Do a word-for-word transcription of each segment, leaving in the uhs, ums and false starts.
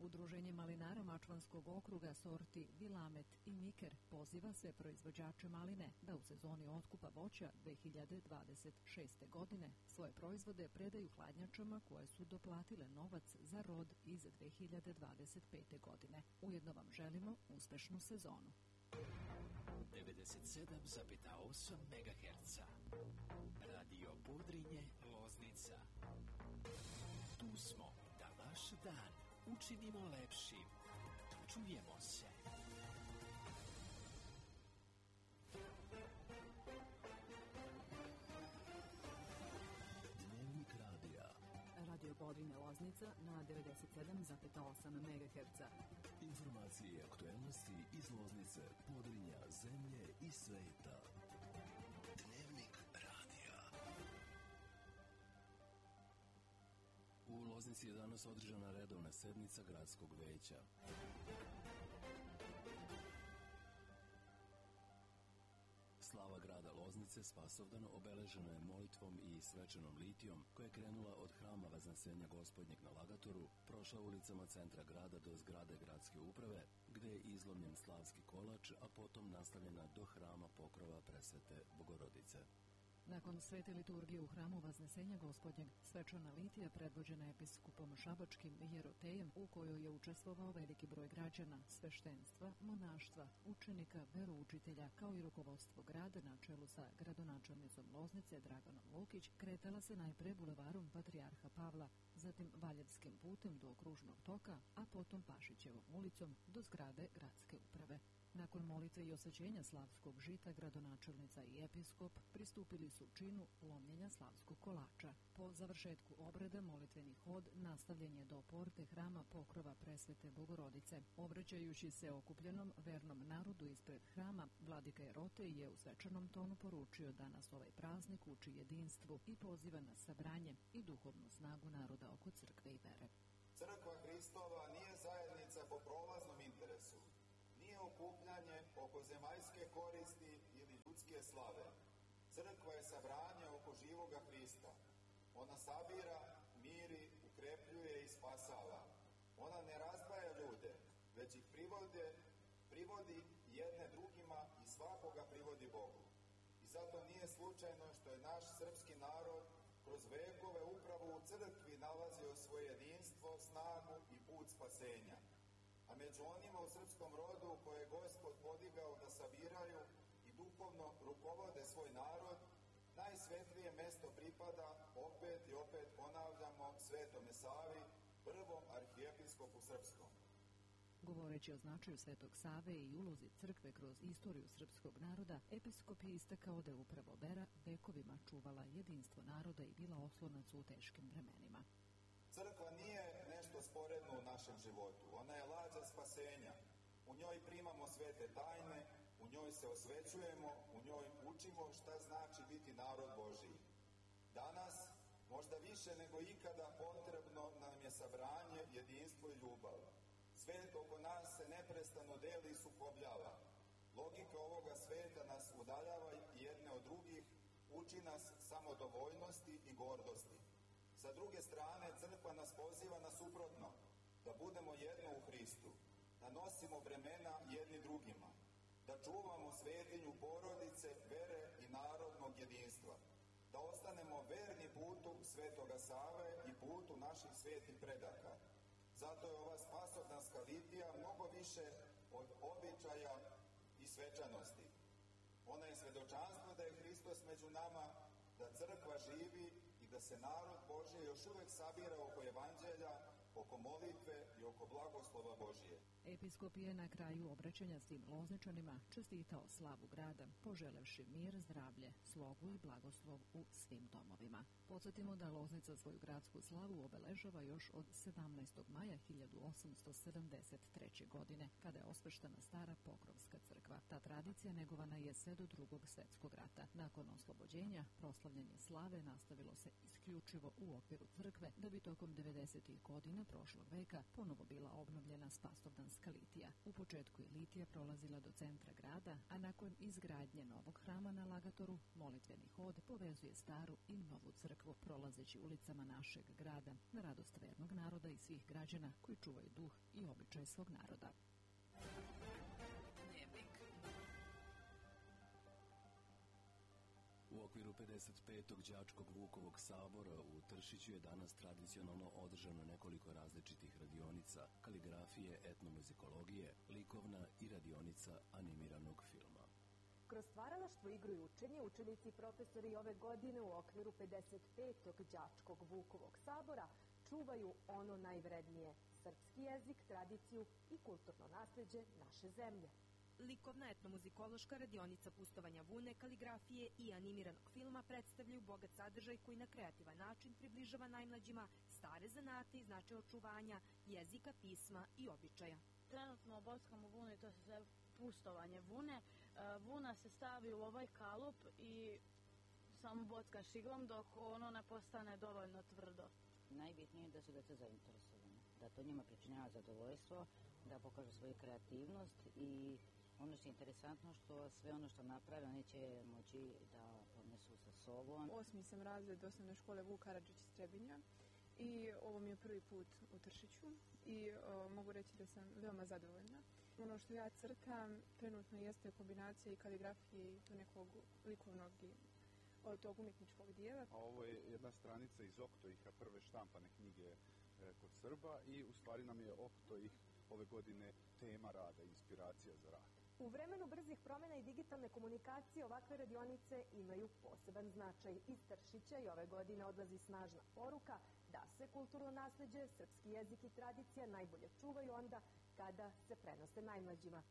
Udruženje malinara Mačvanskog okruga sorti Vilamet i Miker poziva sve proizvođače maline da u sezoni otkupa voća dve hiljade dvadeset šeste. godine svoje proizvode predaju hladnjačama koje su doplatile novac za rod iz dve hiljade dvadeset pete. godine. Ujedno vam želimo uspešnu sezonu. devedeset sedam zarez osam megaherca. Radio Podrinje, Loznica. Tu smo da vaš dan učinimo lepšim. Čujemo se. Dnevnik radija. Radio Podrinje, Loznica na devedeset sedam zarez osam megaherca. Informacije i aktuelnosti iz Loznice, Podrinja, zemlje i sveta. Dnevnik radija. U Loznici je danas održana redovna sednica gradskog veća. Slava grada Loznice Spasovdan obeležena je molitvom i svečanom litijom koja je krenula od hrama Vaznesenja Gospodnjeg na Lagatoru, prošla ulicama centra grada do zgrade gradske uprave, gde je izlomljen slavski kolač, a potom nastavljena do hrama Pokrova Presvete Bogorodice. Nakon svete liturgije u hramu Vaznesenja Gospodnjeg, svečana litija predvođena episkopom Šabačkim Jerotejem, u kojoj je učestvovao veliki broj građana, sveštenstva, monaštva, učenika, veroučitelja, kao i rukovodstvo grada na čelu sa gradonačelnicom Loznice Draganom Lukić, kretala se najpre bulevarom Patrijarha Pavla, zatim Valjevskim putem do Kružnog toka, a potom Pašićevom ulicom do zgrade gradske uprave. Nakon molitve i osvećenja slavskog žita, gradonačelnica i episkop pristupili su činu lomljenja slavskog kolača. Po završetku obreda molitveni hod nastavljen je do porte hrama Pokrova Presvete Bogorodice. Obraćajući se okupljenom vernom narodu ispred hrama, vladika Jerotej je u svečanom tonu poručio da nas ovaj praznik uči jedinstvu i poziva na sabranje i duhovnu snagu naroda oko crkve i vere. Crkva Hristova nije zajednica po prolaznom interesu, nije okupljanje oko zemaljske koristi ili ljudske slave. Crkva je sabranje oko živoga Hrista. Ona sabira, miri, ukrepljuje i spasava. Ona ne razdvaja ljude, već ih privode, privodi jedne drugima i svakoga privodi Bogu. I zato nije slučajno što je naš srpski narod kroz vekove upravo u crkvi nalazio svoje jedinstvo, snagu i put spasenja. A među onima u srpskom rodu koje je Gospod podigao da sabiraju i duhovno rukovode svoj narod, najsvetlije mesto pripada, opet i opet ponavljamo, Svetome Savi, prvom arhijepiskopu srpskom. Govoreći o značaju Svetog Save i ulozi crkve kroz istoriju srpskog naroda, episkop je istakao da je upravo vera vekovima čuvala jedinstvo naroda i bila oslonac u teškim vremenima. Crkva nije nešto sporedno u našem životu. Ona je lađa spasenja. U njoj primamo svete tajne, u njoj se osvećujemo, u njoj učimo šta znači biti narod Božiji. Danas, možda više nego ikada, potrebno nam je sabranje, jedinstvo i ljubav. Svet oko nas se neprestano deli i sukobljava. Logika ovoga sveta nas udaljava jedne od drugih, uči nas samodovoljnosti i gordosti. Sa druge strane, crkva nas poziva na suprotno, da budemo jedno u Hristu, da nosimo bremena jedni drugima, da čuvamo svetinju porodice, vere i narodnog jedinstva, da ostanemo verni putu Svetoga Save i putu naših svetih predaka. Zato je ova spasovdanska litija mnogo više od običaja i svečanosti. Ona je svedočanstvo da je Hristos među nama, da crkva živi i da se narod Božije još uvek sabira oko evanđelja, oko molitve i oko blagoslova Božije. Episkop je na kraju obraćanja svim Lozničanima čestitao slavu grada, poželevši mir, zdravlje, slogu i blagoslov u svim domovima. Podsjetimo da Loznica svoju gradsku slavu obeležava još od sedamnaestog maja hiljadu osamsto sedamdeset treće. godine, kada je osveštena stara Pokrovska crkva. Ta tradicija negovana je sve do Drugog svetskog rata. Nakon oslobođenja, proslavljanje slave nastavilo se isključivo u okviru crkve, da bi tokom devedesetih godina prošlog veka ponovo bila obnovljena spasovdanska Srpska litija. U početku je litija prolazila do centra grada, a nakon izgradnje novog hrama na Lagatoru, molitveni hod povezuje staru i novu crkvu, prolazeći ulicama našeg grada, na radost vernog naroda i svih građana koji čuvaju duh i običaj svog naroda. U okviru pedeset petog đačkog Vukovog sabora u Tršiću je danas tradicionalno održano nekoliko različitih radionica, kaligrafije, etnomuzikologije, likovna i radionica animiranog filma. Kroz stvaralaštvo, igru i učenje, učenici i profesori ove godine u okviru pedeset petog đačkog Vukovog sabora čuvaju ono najvrednije – srpski jezik, tradiciju i kulturno nasleđe naše zemlje. Likovna etnomuzikološka radionica pustovanja vune, kaligrafije i animiranog filma predstavljaju bogat sadržaj koji na kreativan način približava najmlađima stare zanate i značaj očuvanja jezika, pisma i običaja. Trenutno bockamo vunu i to se zove pustovanje vune. Vuna se stavi u ovaj kalup i samo bockaš iglom dok ono ne postane dovoljno tvrdo. Najbitnije je da su deca zainteresovane, da to njima pričinjava zadovoljstvo, da pokažu svoju kreativnost i ono što je interesantno što sve ono što naprave oni će moći da podnesu sa sobom. Osmi sam razred osnovne škole Vuk Karadžić iz Trebinja i ovo mi je prvi put u Tršiću i o, mogu reći da sam veoma zadovoljna. Ono što ja crtam trenutno jeste kombinacija i kaligrafije i nekog likovnog i od tog umjetničkog dijela. A ovo je jedna stranica iz Oktoiha, prve štampane knjige e, kod Srba i u stvari nam je Oktoih ove godine tema rada, inspiracija za rad. U vremenu brzih promjena i digitalne komunikacije ovakve radionice imaju poseban značaj. Iz Tršića i ove godine odlazi snažna poruka da se kulturno nasleđe, srpski jezik i tradicija najbolje čuvaju onda kada se prenose najmlađima.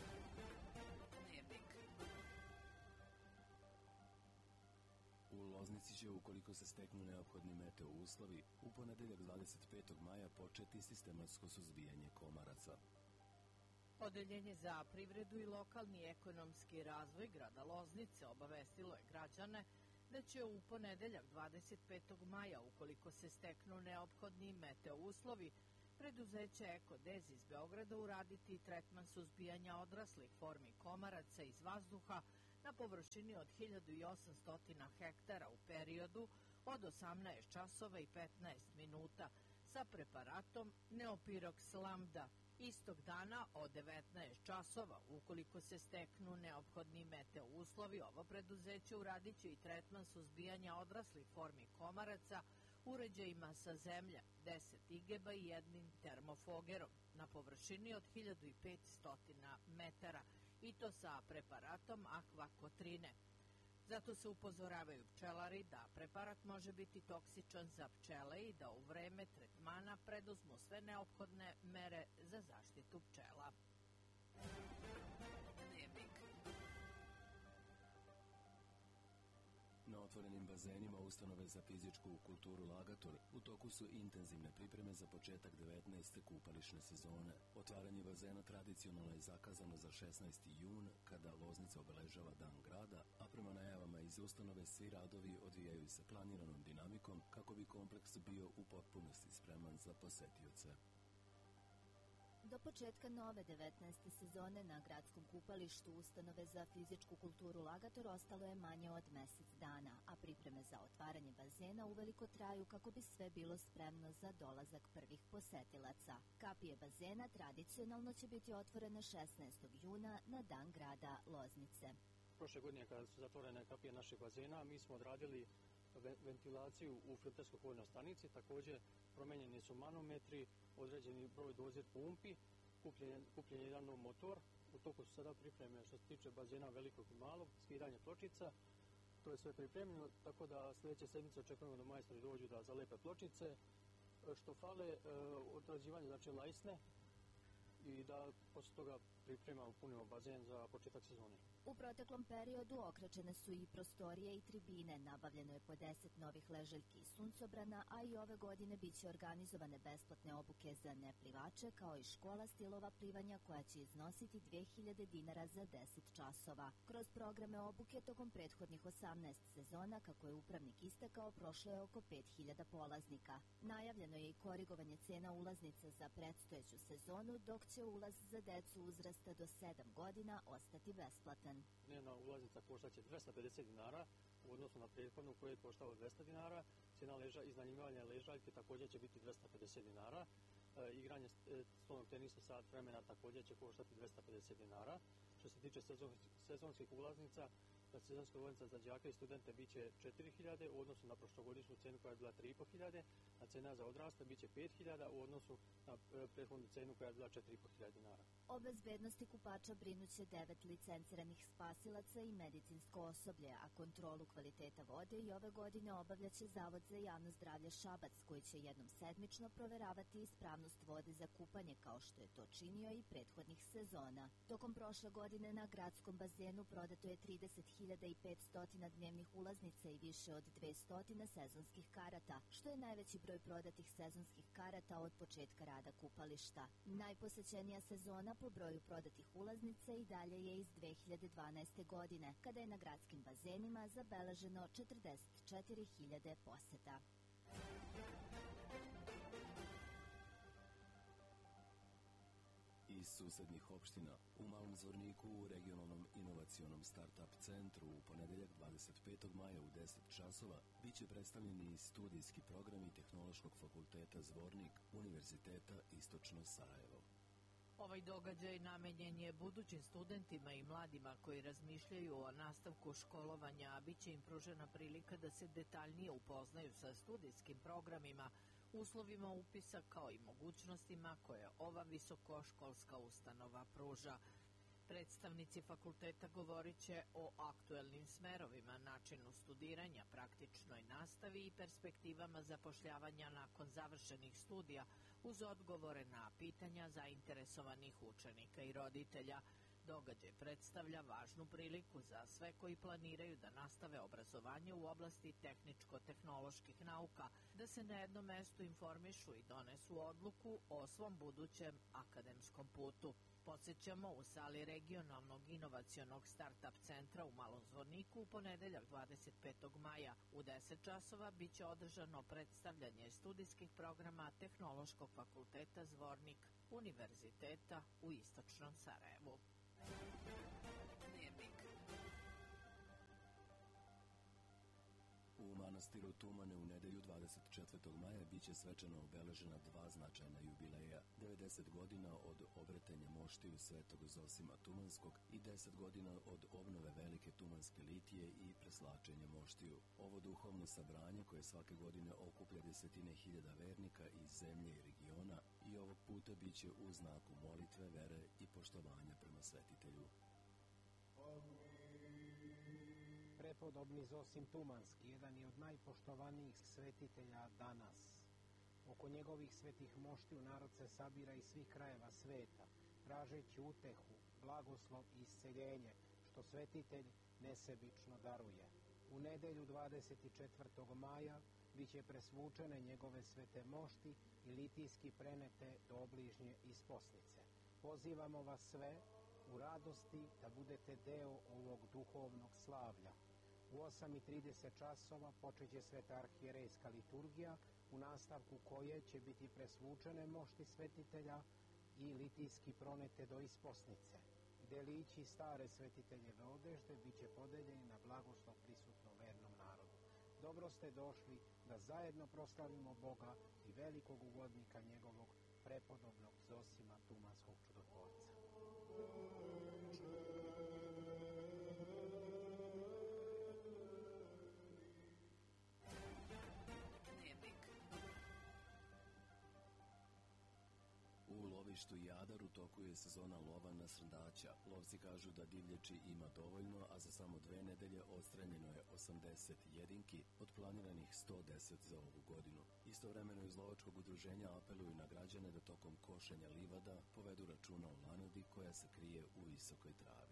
U Loznici će, ukoliko se steknu neophodni meteo uslovi, u ponedeljak dvadeset petog maja početi sistematsko suzbijanje komaraca. Odeljenje za privredu i lokalni ekonomski razvoj grada Loznice obavestilo je građane da će u ponedeljak dvadeset petog maja, ukoliko se steknu neophodni meteo uslovi, preduzeće Ekodez iz Beograda uraditi tretman suzbijanja odraslih formi komaraca iz vazduha na površini od hiljadu osamsto hektara u periodu od osamnaest časova i petnaest minuta sa preparatom Neopirox lambda. Istog dana od devetnaest časova, ukoliko se steknu neophodni meteo uslovi, ovo preduzeće uradit će i tretman suzbijanja odraslih formi komaraca uređajima sa zemlje, deset igeba i jednim termofogerom na površini od hiljadu petsto metara, i to sa preparatom akvakotrine. Zato se upozoravaju pčelari da preparat može biti toksičan za pčele i da u vreme tretmana preduzmu sve neophodne mere za zaštitu pčela. Na otvorenim bazenima ustanove za fizičku kulturu Lagator u toku su intenzivne pripreme za početak devetnaeste kupališne sezone. Otvaranje bazena tradicionalno je zakazano za šesnaesti jun, kada Loznica obeležava Dan grada, a prema najavama iz ustanove svi radovi odvijaju se planiranom dinamikom kako bi kompleks bio u potpunosti spreman za posetioce. Do početka nove devetnaeste sezone na gradskom kupalištu ustanove za fizičku kulturu Lagator ostalo je manje od mesec dana, a pripreme za otvaranje bazena uveliko traju kako bi sve bilo spremno za dolazak prvih posetilaca. Kapije bazena tradicionalno će biti otvorene šesnaestog juna na Dan grada Loznice. Prošle godine kada su zatvorene kapije našeg bazena, mi smo odradili ventilaciju u filtersko-hojnoj stanici, također promenjeni su manometri, određeni broj dozir pumpi, kupljen, kupljen je jedan nov motor. U toku su sada pripreme što se tiče bazena velikog i malog, skidanje pločica. To je sve pripremljeno, tako da sljedeće sedmice očekujemo da majstori dođu da zalepe pločice. Što fale, odrađivanje znači lajsne i da posle toga pripremamo, punimo bazen za početak sezone. U proteklom periodu okrečene su i prostorije i tribine, nabavljeno je po deset novih ležaljki i suncobrana, a i ove godine biće organizovane besplatne obuke za neplivače, kao i škola stilova plivanja koja će iznositi dve hiljade dinara za deset časova. Kroz programe obuke tokom prethodnih osamnaest sezona, kako je upravnik istakao, prošlo je oko pet hiljada polaznika. Najavljeno je i korigovanje cena ulaznica za predstojeću sezonu, dok će ulaz za decu uzrasta do sedam godina ostati besplatan. Dnevna ulaznica koštaće dvesta pedeset dinara u odnosu na prethodnu koja je koštala dvesta dinara. Cijena leža, iznajmljivanja ležaljke također će biti dvesta pedeset dinara. E, igranje stolnog tenisa sat vremena također će koštati dvesta pedeset dinara. Što se tiče sezon, sezonskih ulaznica, sezonska ulaznica za đake i studente bit će četiri hiljade u odnosu na prošlogodišnju cenu koja je bila tri i po hiljade, a cena za odrasle bit će pet hiljada u odnosu na prethodnu cenu koja je bila četiri i po hiljade dinara. O bezbednosti kupača brinuće devet licenciranih spasilaca i medicinsko osoblje, a kontrolu kvaliteta vode i ove godine obavljaće Zavod za javno zdravlje Šabac, koji će jednom sedmično proveravati ispravnost vode za kupanje, kao što je to činio i prethodnih sezona. Tokom prošle godine na gradskom bazenu prodato je trideset hiljada petsto dnevnih ulaznica i više od dvesta sezonskih karata, što je najveći broj prodatih sezonskih karata od početka rada kupališta. Najposećenija sezona po broju prodatih ulaznica i dalje je iz dve hiljade dvanaeste. godine, kada je na gradskim bazenima zabeleženo četrdeset četiri hiljade poseta. Iz susednih opština, u Malom Zvorniku u regionalnom inovacionom start-up centru u ponedeljak dvadeset petog maja u deset časova biće predstavljeni studijski programi Tehnološkog fakulteta Zvornik Univerziteta Istočno Sarajevo. Ovaj događaj namenjen je budućim studentima i mladima koji razmišljaju o nastavku školovanja, a bit će im pružena prilika da se detaljnije upoznaju sa studijskim programima, uslovima upisa kao i mogućnostima koje ova visokoškolska ustanova pruža. Predstavnici fakulteta govorit će o aktuelnim smerovima, načinu studiranja, praktičnoj nastavi i perspektivama zapošljavanja nakon završenih studija, uz odgovore na pitanja zainteresovanih učenika i roditelja. Događaj predstavlja važnu priliku za sve koji planiraju da nastave obrazovanje u oblasti tehničko-tehnoloških nauka, da se na jednom mestu informišu i donesu odluku o svom budućem akademskom putu. Podsećamo, u sali regionalnog inovacionog start-up centra u Malom Zvorniku u ponedeljak dvadeset petog maja u deset časova biće održano predstavljanje studijskih programa Tehnološkog fakulteta Zvornik Univerziteta u Istočnom Sarajevu. U manastiru Tumane u nedelju dvadeset četvrtog maja biće svečano obeležena dva značajna jubileja, devedeset godina od obretenja moštiju Svetog Zosima Tumanskog i deset godina od obnove Velike Tumanske litije i preslačenja moštiju. Ovo duhovno sabranje, koje svake godine okuplja desetine hiljada vernika iz zemlje i regiona, i ovog puta biće u znaku molitve, vere i poštovanja prema svetitelju. Prepodobni Zosim Tumanski jedan je od najpoštovanijih svetitelja danas. Oko njegovih svetih moštiju narod se sabira iz svih krajeva sveta, tražeći utehu, blagoslov i isceljenje, što svetitelj nesebično daruje. U nedelju dvadeset četvrtog maja biće presvučene njegove svete mošti i litijski prenete do obližnje isposnice. Pozivamo vas sve u radosti da budete deo ovog duhovnog slavlja. U osam i trideset časova počeće sveta arhijerejska liturgija, u nastavku koje će biti presvučene mošti svetitelja i litijski pronete do isposnice. Delići stare svetiteljeve odežde bit će podeljeni na blagoslov prisutnom vernom narodu. Dobro ste došli da zajedno proslavimo Boga i velikog ugodnika njegovog, prepodobnog Zosima Tumanskog čudotvorca. lovištu Jadar u toku je sezona lova na srndaća. Lovci kažu da divljači ima dovoljno, a za samo dve nedelje odstranjeno je osamdeset jedinki od planiranih sto deset za ovu godinu. Istovremeno iz lovačkog udruženja apeluju na građane da tokom košenja livada povedu računa o lanadi koja se krije u visokoj travi.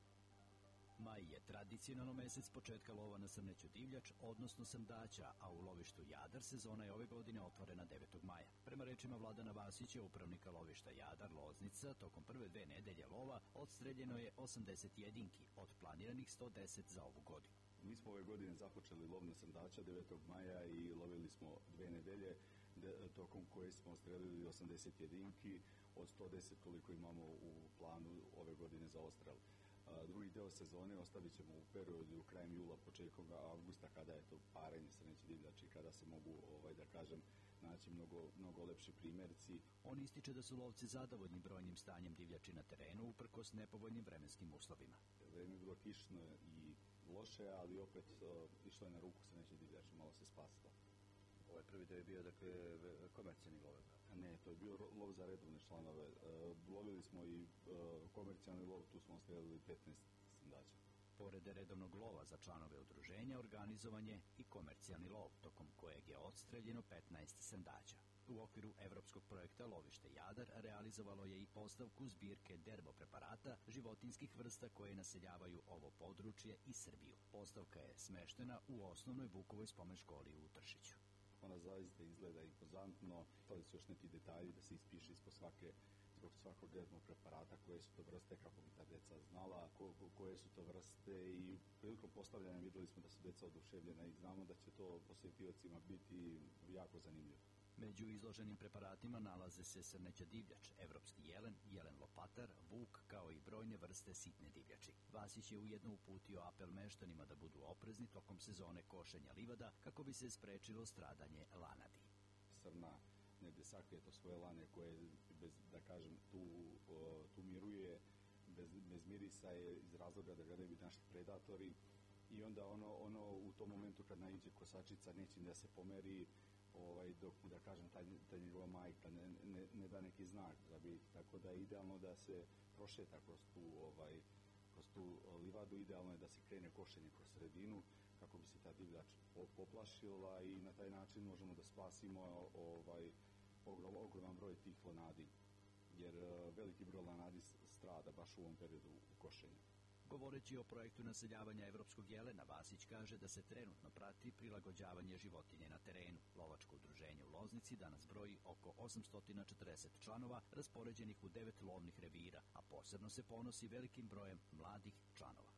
Maj je tradicionalno mesec početka lova na srneću divljač, odnosno srndaća, a u lovištu Jadar sezona je ove godine otvorena devetog maja. Prema rečima Vladana Vasića, upravnika lovišta Jadar Loznica, tokom prve dve nedelje lova odstreljeno je osamdeset jedinki od planiranih sto deset za ovu godinu. Mi smo ove godine započeli lov na srndaća devetog maja i lovili smo dve nedelje, tokom koje smo streljili osamdeset jedinki od sto deset koliko imamo u planu ove godine za odstrel. Drugi deo sezone ostavit ćemo u periodu krajem jula, početkom avgusta, kada je to parenje srneće divljači, kada se mogu, ovaj, da kažem, naći mnogo, mnogo lepši primjerci. On ističe da su lovci zadovoljni brojnim stanjem divljači na terenu uprkos nepovoljnim vremenskim uslovima. Vreme je bilo kišno i loše, ali opet uh, išlo je na ruku srneće divljači, malo se spasilo. Ovaj prvi deo je bio, dakle, komercijalni lov? Ne, to je bio lov za redovne članove. Uh, lovili smo i uh, komercijalni lov, tu smo streljali petnaest srndaća. Pored redovnog lova za članove udruženja, organizovan je i komercijalni lov, tokom kojeg je odstreljeno petnaest srndaća. U okviru evropskog projekta Lovište Jadar realizovalo je i postavku zbirke dermopreparata životinskih vrsta koje naseljavaju ovo područje i Srbiju. Postavka je smeštena u osnovnoj Vukovoj spomen školi u Tršiću. Ona zaista izgleda impozantno, to su još neki detalji da se ispiše ispod svake, zbog svakog dermopreparata koje su to vrste, kako bi ta deca znala ko, ko, koje su to vrste, i prilikom postavljanja videli smo da su deca oduševljena i znamo da će to posjetiocima biti jako zanimljivo. Među izloženim preparatima nalaze se srneća divljač, evropski jelen, jelen lopatar, vuk, kao i brojne vrste sitne divljači. Vasić je ujedno uputio apel meštanima da budu oprezni tokom sezone košenja livada kako bi se sprečilo stradanje lanadi. Srna negde sakrije to svoje lane koje, bez, da kažem, tu, o, tu miruje, bez, bez mirisa je iz razloga da ga ne bi našli predatori, i onda ono, ono u tom momentu kad naiđe kosačica neće da se pomeri, ovaj, dok, da kažem, taj, taj njegova majka ne, ne, ne da neki znak za bit, tako da je idealno da se prošeta kroz tu, ovaj, kroz tu livadu, idealno je da se krene košenje kroz sredinu kako bi se ta divljač poplašila, i na taj način možemo da spasimo ovaj, ogroman broj tih lanadi, jer veliki broj lanadi strada baš u ovom periodu u košenju. Govoreći o projektu naseljavanja evropskog jelena, Vasić kaže da se trenutno prati prilagođavanje životinje na terenu. Lovačko udruženje u Loznici danas broji oko osamsto četrdeset članova raspoređenih u devet lovnih revira, a posebno se ponosi velikim brojem mladih članova.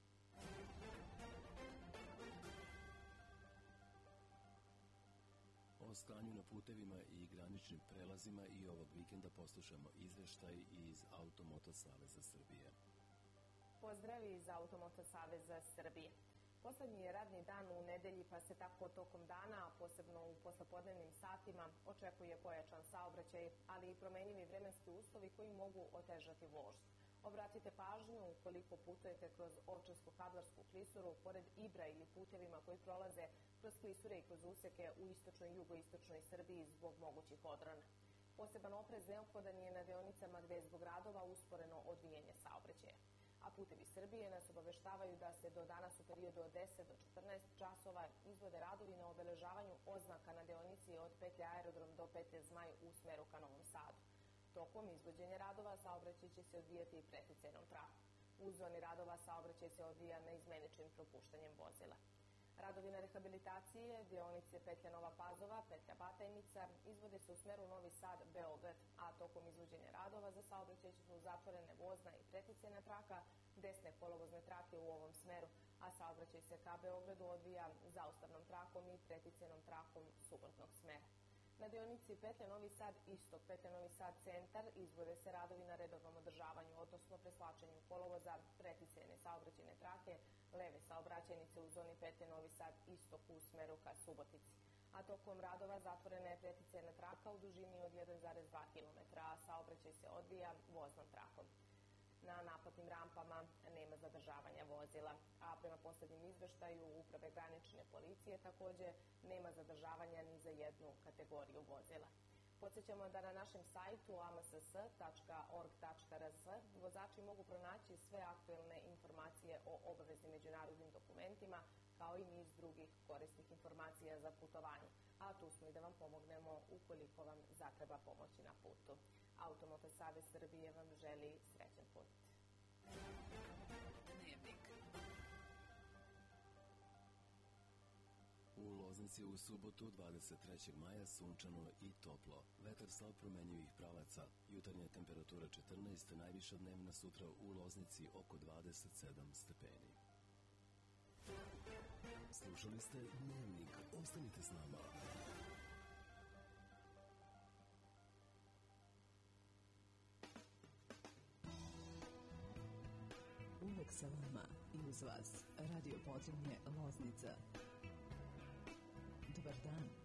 O stanju na putevima i graničnim prelazima i ovog vikenda poslušamo izveštaj iz Automoto Saveza Srbije. Pozdrav iz Automoto Saveza Srbije. Poslednji je radni dan u nedelji, pa se tako tokom dana, a posebno u poslopodnevnim satima, očekuje pojačan saobraćaj, ali i promenjivi vremenski uslovi koji mogu otežati vožnju. Obratite pažnju ukoliko putujete kroz Ovčarsko-Kablarsku klisuru, pored Ibra ili putevima koji prolaze kroz klisure i kroz useke u istočnoj i jugoistočnoj Srbiji zbog mogućih odrona. Poseban oprez neophodan je na deonicama gde je zbog radova usporeno odvijanje saobraćaja. A Putevi Srbije nas obaveštavaju da se do danas u periodu od deset do četrnaest časova izvode radovi na obeležavanju oznaka na deonici od petlje Aerodrom do petlje Zmaj u smeru ka Novom Sadu. Tokom izvođenja radova saobraćaj će se odvijati i preticijenom trakom. U zoni radova saobraćaj se odvija neizmeničnim propuštanjem vozila. Radovi na rehabilitaciji deonice petlja Nova Pazova, petlja Batajnica izvode se u smeru Novi Sad-Beograd, a tokom izvođenja radova za saobraćaj su zatvorene vozna i preticajna traka, desne kolovozne trake u ovom smeru, a saobraćaj se ka Beogradu odvija zaustavnom trakom i preticajnom trakom suprotnog smera. Na deonici petlja Novi Sad Istok, petlja Novi Sad Centar izvode se radovi na redovnom održavanju, odnosno preslačenju kolovoza, preticajne saobraćajne trake, leve saobraćajnice u zoni petlje Novi Sad Istok u smeru ka Subotici. A tokom radova zatvorena je preticajna traka u dužini od jedan zarez dva kilometra, a saobraćaj se odvija voznom trakom. Na naplatnim rampama nema zadržavanja vozila, a prema poslednjem izveštaju Uprave granične policije takođe nema zadržavanja ni za jednu kategoriju vozila. Podsjećamo da na našem sajtu a m s s tačka org tačka r s vozači mogu pronaći sve aktuelne informacije o obaveznim međunarodnim dokumentima, kao i niz drugih korisnih informacija za putovanje. A tu smo i da vam pomognemo ukoliko vam zatreba pomoći na putu. Automoto savez Srbije vam želi srećan put. Dnevnik. U Loznici u subotu dvadeset trećeg maja sunčano i toplo. Vetar slab promenjivih pravaca. Jutarnja temperatura četrnaest, najviša dnevna sutra u Loznici oko dvadeset sedam stepeni. Slušali ste Dnevnik. Ostanite s nama. Uvek sa vama i uz vas. Radio Podrinje Loznica. Dobar dan.